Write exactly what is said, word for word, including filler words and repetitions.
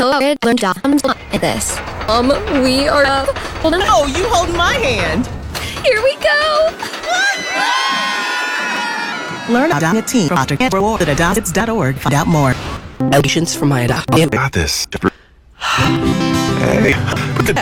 know it. Learn to at this. Um, we are. Uh, hold on. Oh, you holding my hand? Here we go. Learn about a team. Doctor Get Reward at adopts dot org. Find out more. Allegations from my adoption. Got this. Hey.